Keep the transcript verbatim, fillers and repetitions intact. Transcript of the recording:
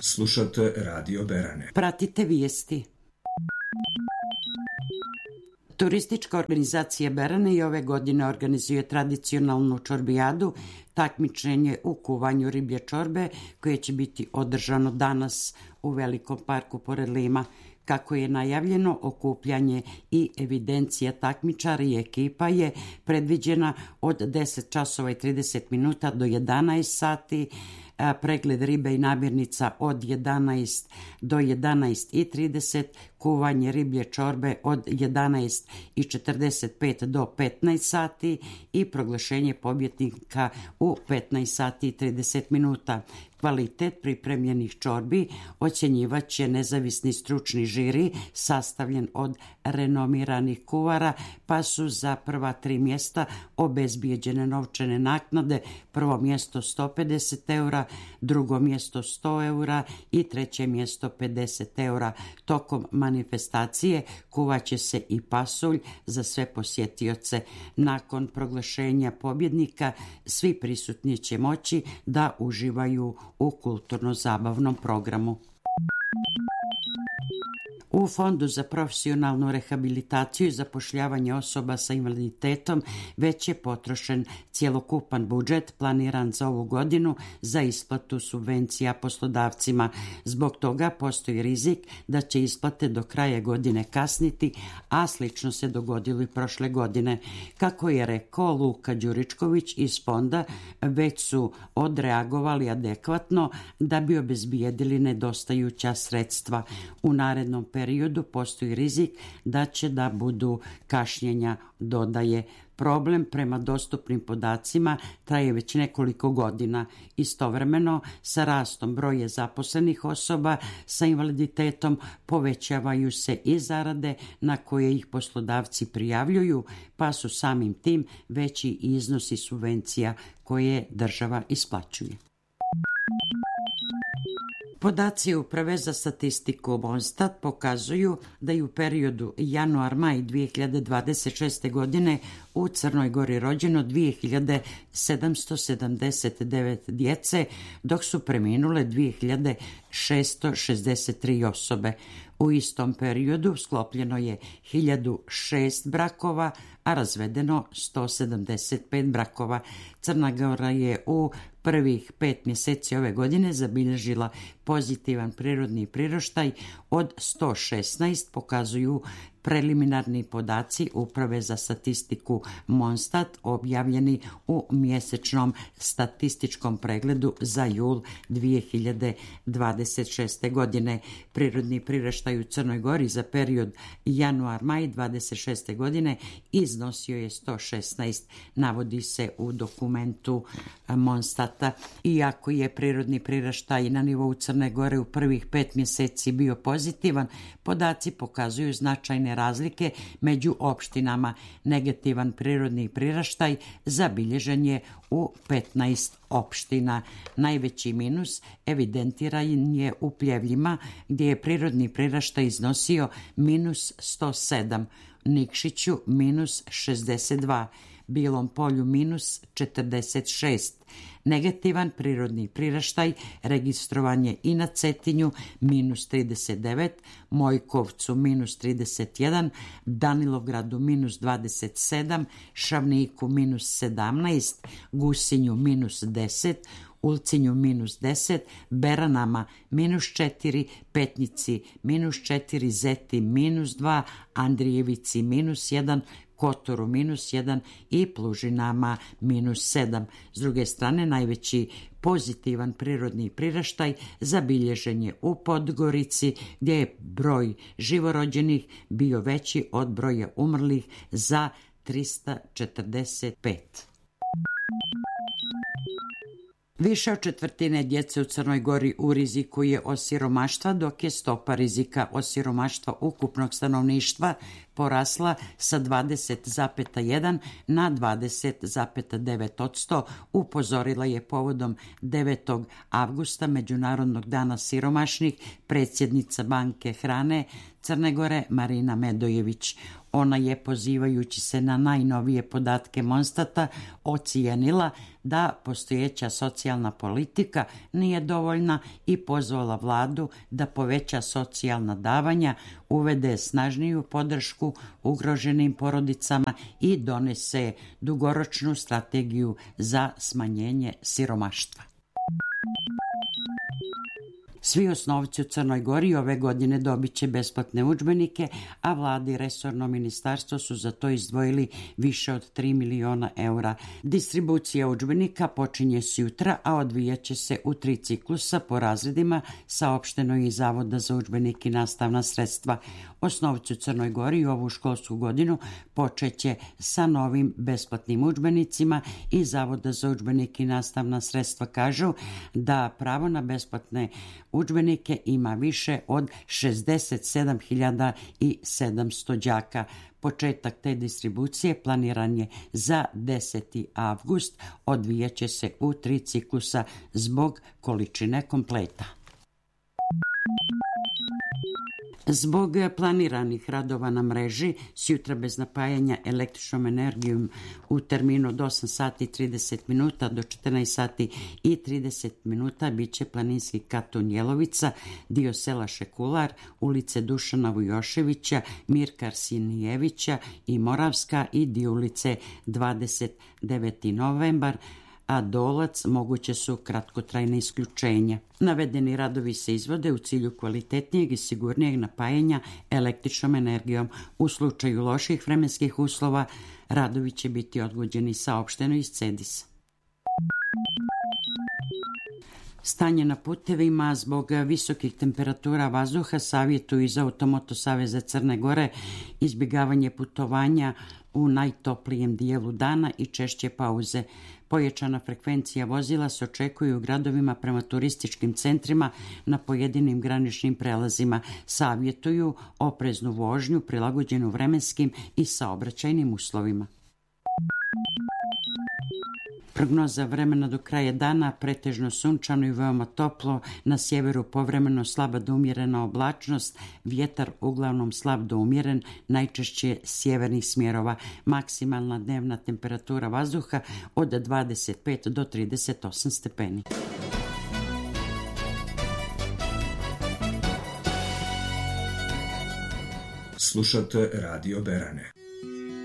Slušate Radio Berane. Pratite vijesti. Turistička organizacija Berane i ove godine organizuje tradicionalnu čorbijadu, takmičenje u kuvanju riblje čorbe koje će biti održano danas u Velikom parku pored Lima. Kako je najavljeno, okupljanje i evidencija takmičara i ekipa je predviđena od deset časova i trideset minuta do jedanaest sati, pregled ribe i namirnica od jedanaest do jedanaest i trideset, kuvanje riblje čorbe od jedanaest i četrdeset pet do petnaest sati i proglašenje pobjednika u petnaest sati i trideset minuta. Kvalitet pripremljenih čorbi ocjenjivat će nezavisni stručni žiri sastavljen od renomiranih kuvara, pa su za prva tri mjesta obezbijeđene novčane naknade, prvo mjesto sto pedeset eura, drugo mjesto sto eura i treće mjesto pedeset eura. Tokom manifestacije kuvaće se i pasulj za sve posjetioce. Nakon proglašenja pobjednika svi prisutni će moći da uživaju u kulturno-zabavnom programu. U Fondu za profesionalnu rehabilitaciju i zapošljavanje osoba sa invaliditetom već je potrošen cjelokupan budžet planiran za ovu godinu za isplatu subvencija poslodavcima. Zbog toga postoji rizik da će isplate do kraja godine kasniti, a slično se dogodilo i prošle godine. Kako je rekao Luka Đuričković iz fonda, već su odreagovali adekvatno da bi obezbijedili nedostajuća sredstva. U narednom periodu postoji rizik da će da budu kašnjenja, dodaje. Problem prema dostupnim podacima traje već nekoliko godina. Istovremeno, sa rastom broja zaposlenih osoba sa invaliditetom povećavaju se i zarade na koje ih poslodavci prijavljuju, pa su samim tim veći iznosi subvencija koje država isplaćuje. Podaci Uprave za statistiku Monstat pokazuju da je u periodu januar-maj dvije hiljade dvadeset šeste. godine u Crnoj Gori rođeno dvije hiljade sedamsto sedamdeset devet djece, dok su preminule dvije hiljade šesto šezdeset tri osobe. U istom periodu sklopljeno je hiljadu šest brakova, a razvedeno sto sedamdeset pet brakova. Crna Gora je u prvih pet mjeseci ove godine zabilježila pozitivan prirodni priraštaj od sto šesnaest, pokazuju preliminarni podaci Uprave za statistiku Monstat objavljeni u mjesečnom statističkom pregledu za jul dvije hiljade dvadeset šeste. godine. Prirodni priraštaj u Crnoj Gori za period januar-maj dvadeset šeste. godine iznosio je sto šesnaest, navodi se u dokumentu Monstata. Iako je prirodni priraštaj na nivou Crne Gore u prvih pet mjeseci bio pozitivan, podaci pokazuju značajne razlike među opštinama. Negativan prirodni priraštaj zabilježen je u petnaest opština. Najveći minus evidentiran je u Pljevljima, gdje je prirodni priraštaj iznosio minus sto sedam, Nikšiću minus šezdeset dva, Bilom Polju minus četrdeset šest. Negativan prirodni priraštaj registrovan je i na Cetinju minus trideset devet, Mojkovcu minus trideset jedan, Danilovgradu minus dvadeset sedam, Šavniku minus sedamnaest, Gusinju minus deset, Ulcinju minus deset, Beranama minus četiri, Petnici minus četiri, Zeti minus dva, Andrijevici minus jedan, Kotoru minus jedan i Plužinama minus sedam. S druge strane, najveći pozitivan prirodni priraštaj zabilježen je u Podgorici, gdje je broj živorođenih bio veći od broja umrlih za trista četrdeset pet. Više od četvrtine djece u Crnoj Gori u riziku je od siromaštva, dok je stopa rizika od siromaštva ukupnog stanovništva porasla sa dvadeset zarez jedan na dvadeset zarez devet posto, upozorila je povodom devetog avgusta, Međunarodnog dana siromašnih, predsjednica Banke hrane Crne Gore Marina Medojević. Ona je, pozivajući se na najnovije podatke Monstata, ocijenila da postojeća socijalna politika nije dovoljna i pozvala vladu da poveća socijalna davanja, uvede snažniju podršku ugroženim porodicama i donese dugoročnu strategiju za smanjenje siromaštva. Svi osnovci u Crnoj Gori ove godine dobit će besplatne udžbenike, a vlada i resorno ministarstvo su za to izdvojili više od tri miliona eura. Distribucija udžbenika počinje sutra, a odvijat će se u tri ciklusa po razredima, saopšteno je iz Zavoda za udžbenike i nastavna sredstva. Osnovci u Crnoj Gori ovu školsku godinu počeće sa novim besplatnim udžbenicima i Zavoda za udžbenike i nastavna sredstva kažu da pravo na besplatne udžbenike ima više od šezdeset sedam hiljada sedamsto đaka. Početak te distribucije planiran je za deseti avgust, odvijat će se u tri ciklusa zbog količine kompleta. Zbog planiranih radova na mreži, sjutra bez napajanja električnom energijom u terminu od osam sati i trideset minuta do četrnaest sati i trideset minuta bit će planinski kanton Jelovica, dio sela Šekular, ulice Dušana Vujoševića, Mirka Arsinijevića i Moravska i dio ulice dvadeset deveti novembar, a Dolac moguće su kratkotrajne isključenja. Navedeni radovi se izvode u cilju kvalitetnijeg i sigurnijeg napajanja električnom energijom. U slučaju loših vremenskih uslova radovi će biti odgođeni, saopšteno iz Cedisa. Stanje na putevima zbog visokih temperatura vazduha savjetuju iz Automoto saveza Crne Gore izbjegavanje putovanja u najtoplijem dijelu dana i češće pauze. Pojačana frekvencija vozila se očekuje u gradovima prema turističkim centrima na pojedinim graničnim prelazima. Savjetuju opreznu vožnju prilagođenu vremenskim i saobraćajnim uslovima. Prognoza vremena do kraja dana: pretežno sunčano i veoma toplo, na sjeveru povremeno slaba do umjerena oblačnost, vjetar uglavnom slab do umjeren, najčešće sjevernih smjerova. Maksimalna dnevna temperatura vazduha od dvadeset pet do trideset osam stepeni. Slušate Radio Berane.